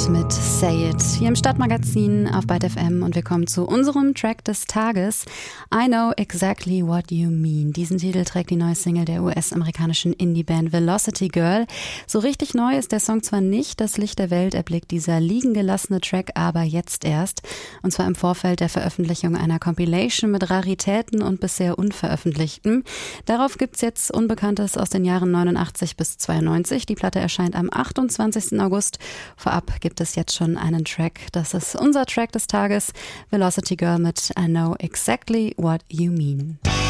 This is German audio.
Heart mit Say It hier im Stadtmagazin auf Byte FM und wir kommen zu unserem Track des Tages. I Know Exactly What You Mean. Diesen Titel trägt die neue Single der US-amerikanischen Indie-Band Velocity Girl. So richtig neu ist der Song zwar nicht, das Licht der Welt erblickt dieser liegen gelassene Track aber jetzt erst. Und zwar im Vorfeld der Veröffentlichung einer Compilation mit Raritäten und bisher Unveröffentlichten. Darauf gibt's jetzt Unbekanntes aus den Jahren 89 bis 92. Die Platte erscheint am 28. August. Vorab gibt es jetzt schon einen Track. Das ist unser Track des Tages. Velocity Girl mit I Know Exactly What You Mean.